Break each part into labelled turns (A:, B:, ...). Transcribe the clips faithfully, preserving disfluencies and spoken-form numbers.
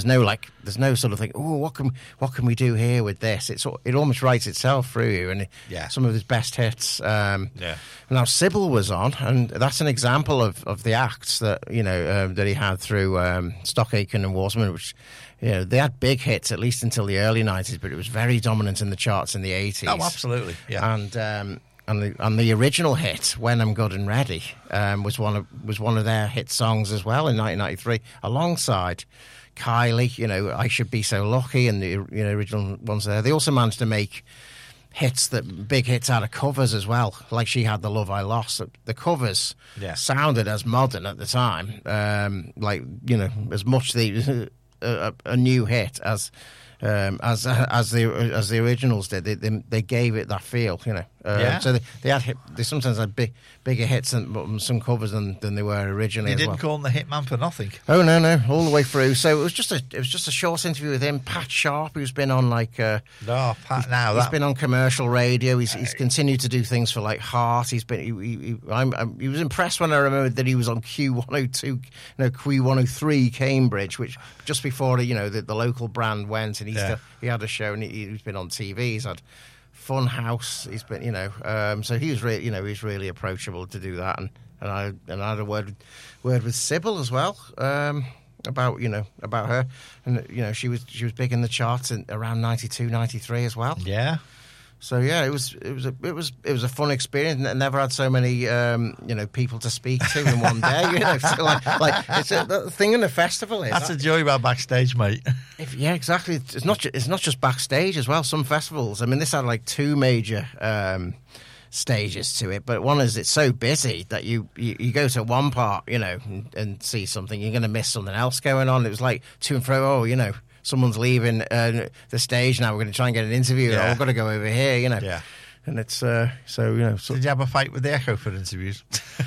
A: no like, there's no sort of thing. Oh, what can what can we do here with this? It's it almost writes itself through you, and
B: yeah.
A: some of his best hits. Um,
B: yeah.
A: Now Sybil was on, and that's an example of, of the acts that you know um, that he had through um, Stock Aitken and Waterman, which. You know, they had big hits at least until the early nineties, but it was very dominant in the charts in the eighties.
B: Oh, absolutely, yeah.
A: And um, and the and the original hit, "When I'm Good and Ready," um, was one of was one of their hit songs as well in nineteen ninety-three, alongside Kylie. You know, "I Should Be So Lucky," and the you know original ones there. They also managed to make hits that big hits out of covers as well, like "She Had the Love I Lost." The covers
B: yeah.
A: sounded as modern at the time, um, like you know, as much the. A, a new hit as um, as as the as the originals did. They, they they gave it that feel, you know. Um,
B: yeah.
A: So they, they had hit, they sometimes had big, bigger hits and some covers than, than they were originally.
B: They
A: as
B: didn't
A: well.
B: call him the Hitman for nothing.
A: Oh no, no, all the way through. So it was just a it was just a short interview with him. Pat Sharp, who's been on like uh,
B: no Pat now
A: he's
B: that...
A: been on commercial radio. He's he's continued to do things for like Heart. He's been he, he, he, I'm, I'm, he was impressed when I remembered that he was on Q one oh two, no Q one oh three Cambridge, which just before you know the, the local brand went, and he
B: yeah.
A: still, he had a show and he, he's been on T V. He's had Fun House. He's been, you know, um, so he was really, you know, he's really approachable to do that. And, and I and I had a word word with Sybil as well um, about, you know, about her, and you know, she was she was big in the charts in around ninety-two, ninety-three as well.
B: Yeah.
A: So yeah, it was it was a it was it was a fun experience. I never had so many um, you know people to speak to in one day. You know, so like, like it's a the thing in the festival is
B: that's
A: that,
B: the joy about backstage, mate.
A: If, yeah, exactly. It's not ju- it's not just backstage as well. Some festivals. I mean, this had like two major um, stages to it, but one is it's so busy that you you, you go to one part, you know, and, and see something, you're going to miss something else going on. It was like to and fro. Oh, you know. Someone's leaving uh, the stage now. We're going to try and get an interview.
B: Yeah.
A: Oh, we've got to go over here, you know.
B: Yeah.
A: And it's uh, so you know. So,
B: did you have a fight with the Echo for interviews?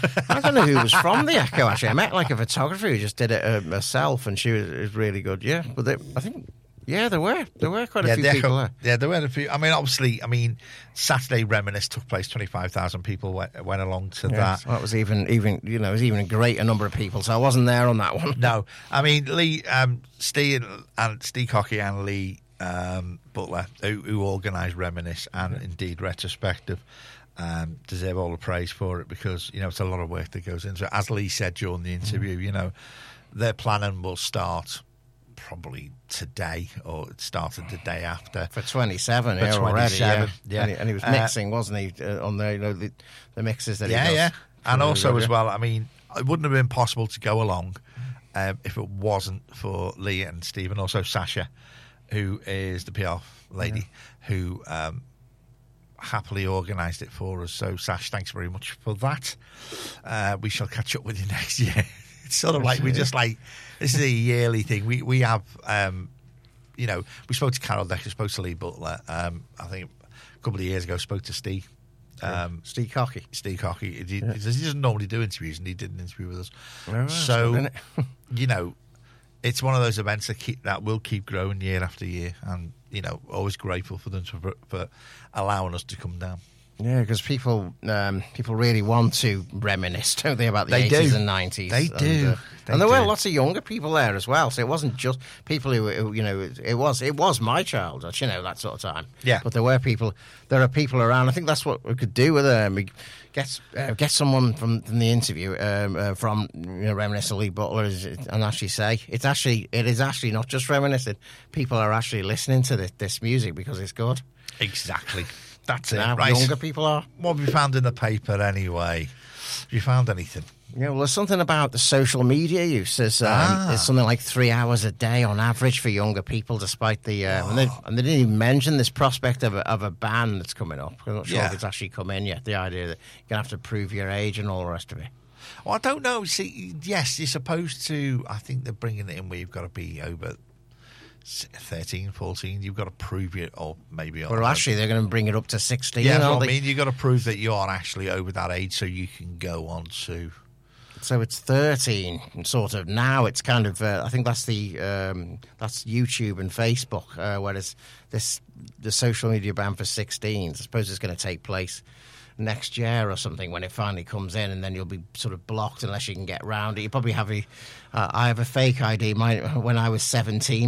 A: I don't know who was from the Echo. Actually, I met like a photographer who just did it uh, herself, and she was, was really good. Yeah, but they, I think yeah, there were there were quite a
B: yeah,
A: few
B: the
A: people
B: Echo,
A: there.
B: Yeah, there were a few. I mean, obviously, I mean, Saturday Reminisce took place. Twenty-five thousand people went, went along to
A: Yeah,
B: that.
A: so that was even even you know it was even a greater number of people. So I wasn't there on that one.
B: No, I mean Lee, um, Steve and Steve Cocky and Lee um, Butler, who, who organised Reminisce and yeah. indeed Retrospective, um, deserve all the praise for it because you know it's a lot of work that goes into it. As Lee said during the interview, mm. you know, their planning will start probably today, or it started the day after
A: for twenty-seven.
B: For
A: yeah, already. Yeah,
B: yeah.
A: And, he, and he was mixing, uh, wasn't he, uh, on the you know the, the mixes that
B: yeah,
A: he does.
B: Yeah, yeah, and also
A: radio.
B: as well. I mean, it wouldn't have been possible to go along um, if it wasn't for Lee and Steve, and also Sasha, who is the P R lady, yeah. who um, happily organised it for us. So, Sash, thanks very much for that. Uh, we shall catch up with you next year. It's sort of like we just like this is a yearly thing. We we have um, you know we spoke to Carol Decker, spoke to Lee Butler. Um, I think a couple of years ago spoke to Steve. Um,
A: Steve Cocky.
B: Steve Cocky. He, yeah. he doesn't normally do interviews, and he did an interview with us.
A: Oh,
B: so you know, it's one of those events that keep that will keep growing year after year, and you know, always grateful for them to, for, for allowing us to come down.
A: Yeah, because people um, people really want to reminisce, don't they, about the
B: they
A: eighties
B: do.
A: and nineties.
B: They
A: and,
B: do.
A: Uh,
B: they
A: and there
B: do.
A: were lots of younger people there as well, so it wasn't just people who, who you know, it, it was it was my childhood, you know, that sort of time.
B: Yeah.
A: But there were people, there are people around. I think that's what we could do with them. We get uh, get someone from, from the interview um, uh, from you know, Reminisce Lee Butler and actually say it's actually it is actually not just reminiscing. People are actually listening to this, this music because it's good.
B: Exactly. That's it.
A: Now,
B: right.
A: Younger people are.
B: What have you found in the paper anyway? Have you found anything?
A: Yeah, well, there's something about the social media use. There's, um,
B: ah.
A: there's something like three hours a day on average for younger people, despite the... Uh,
B: oh.
A: and, they, and they didn't even mention this prospect of a, of a ban that's coming up. I'm not sure
B: yeah.
A: if it's actually come in yet, the idea that you're going to have to prove your age and all the rest of it.
B: Well, I don't know. See, yes, you're supposed to... I think they're bringing it in where you've got to be over... thirteen, fourteen, you've got to prove it, or maybe...
A: Well, actually, they're going to bring it up to sixteen.
B: Yeah, that's what
A: they?
B: I mean. You've got to prove that you are actually over that age so you can go on to...
A: So it's thirteen, sort of. Now it's kind of... Uh, I think that's the um, that's YouTube and Facebook, uh, whereas this the social media ban for sixteens, I suppose it's going to take place next year or something when it finally comes in, and then you'll be sort of blocked unless you can get round it. You probably have a... Uh, I have a fake I D. My, when I was seventeen...